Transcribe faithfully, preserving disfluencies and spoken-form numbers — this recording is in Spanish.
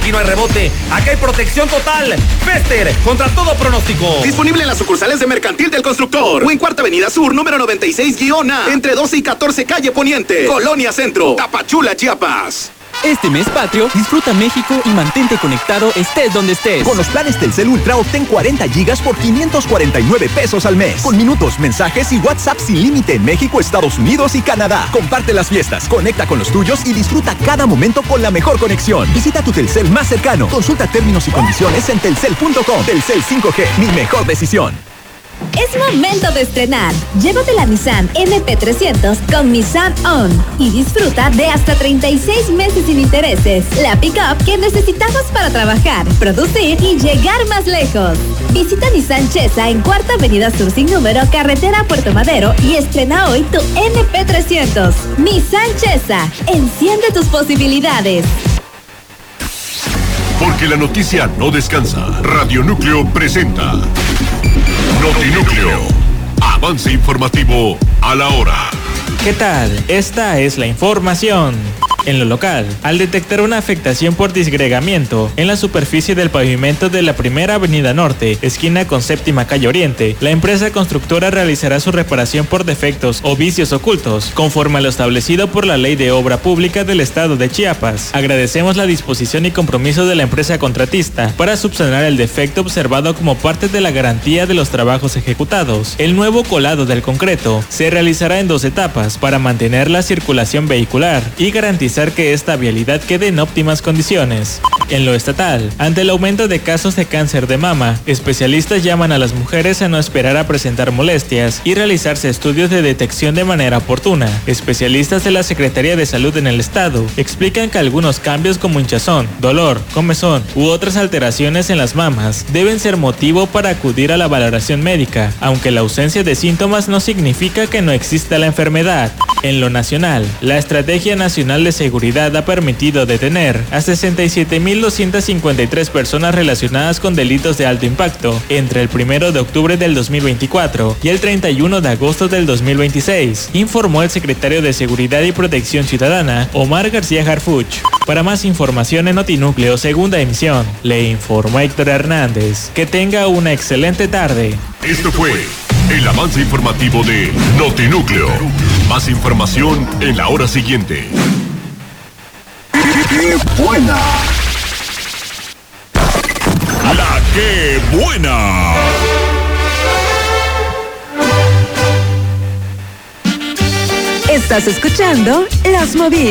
Aquí no hay rebote, aquí hay protección total. Bester, contra todo pronóstico. Disponible en las sucursales de Mercantil del Constructor o en Cuarta Avenida Sur, número noventa y seis A, entre doce y catorce calle Poniente, Colonia Centro, Tapachula, Chiapas. Este mes patrio, disfruta México y mantente conectado estés donde estés. Con los planes Telcel Ultra obtén cuarenta gigas por quinientos cuarenta y nueve pesos al mes. Con minutos, mensajes y WhatsApp sin límite en México, Estados Unidos y Canadá. Comparte las fiestas, conecta con los tuyos y disfruta cada momento con la mejor conexión. Visita tu Telcel más cercano. Consulta términos y condiciones en telcel punto com. Telcel cinco G, mi mejor decisión. Es momento de estrenar. Llévate la Nissan N P trescientos con Nissan On y disfruta de hasta treinta y seis meses sin intereses. La pick-up que necesitamos para trabajar, producir y llegar más lejos. Visita Nissan Chesa en Cuarta Avenida Sur sin número, carretera Puerto Madero y estrena hoy tu N P trescientos. Nissan Chesa, enciende tus posibilidades. Porque la noticia no descansa. Radio Núcleo presenta Notinúcleo. Avance informativo a la hora. ¿Qué tal? Esta es la información. En lo local, al detectar una afectación por disgregamiento en la superficie del pavimento de la primera avenida norte, esquina con séptima calle oriente, la empresa constructora realizará su reparación por defectos o vicios ocultos, conforme a lo establecido por la Ley de Obra Pública del Estado de Chiapas. Agradecemos la disposición y compromiso de la empresa contratista para subsanar el defecto observado como parte de la garantía de los trabajos ejecutados. El nuevo colado del concreto se realizará en dos etapas para mantener la circulación vehicular y garantizar que esta vialidad quede en óptimas condiciones. En lo estatal, ante el aumento de casos de cáncer de mama, especialistas llaman a las mujeres a no esperar a presentar molestias y realizarse estudios de detección de manera oportuna. Especialistas de la Secretaría de Salud en el estado explican que algunos cambios como hinchazón, dolor, comezón u otras alteraciones en las mamas deben ser motivo para acudir a la valoración médica, aunque la ausencia de síntomas no significa que no exista la enfermedad. En lo nacional, la Estrategia Nacional de Seguridad ha permitido detener a sesenta y siete mil doscientas cincuenta y tres personas relacionadas con delitos de alto impacto entre el primero de octubre del dos mil veinticuatro y el treinta y uno de agosto del dos mil veintiséis, informó el secretario de Seguridad y Protección Ciudadana, Omar García Harfuch. Para más información en Notinúcleo, segunda emisión, le informó Héctor Hernández. Que tenga una excelente tarde. Esto fue el avance informativo de Notinúcleo. Más información en la hora siguiente. ¡Qué buena! La que buena. Estás escuchando Las Movidas.